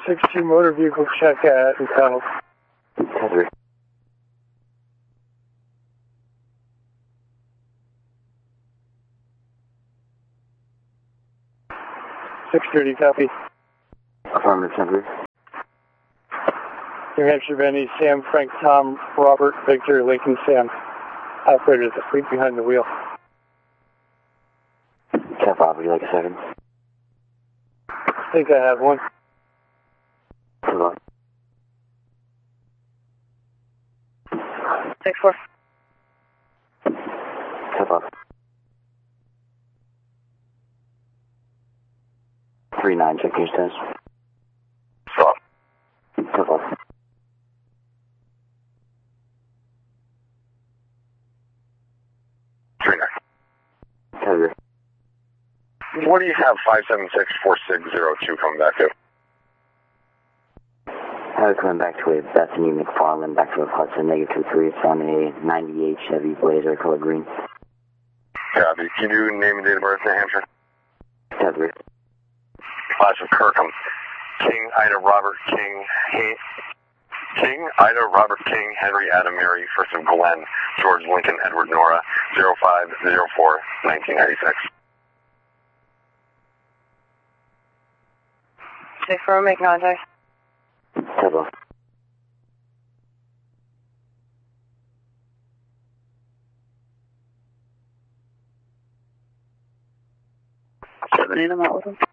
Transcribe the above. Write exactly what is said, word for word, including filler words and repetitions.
six two motor vehicle check at McDonald. Tether. six thirty, copy. Affirmative, Tether. New Hampshire Benny, Sam, Frank, Tom, Robert, Victor, Lincoln, Sam. Operator, the fleet behind the wheel. Cat five, would you like a second? I think I have one. Hold on. Six four. Cat five. Three nine, check your status. Stop. Cat five. Three nine. Tether. What do you have five seven six four six zero two coming back to? I was coming back to a Bethany McFarland, back to a Hudson, negative two three. It's on a ninety-eight Chevy Blazer, color green. Copy. Can you name and date of birth, New Hampshire? Tether. Class of Kirkham. King, Ida, Robert, King, He King, Ida, Robert, King, Henry, Adam, Mary, first of Glenn, George, Lincoln, Edward, Nora, zero five zero four nineteen ninety-six. Six four, make contact. Tether. Name them out with them.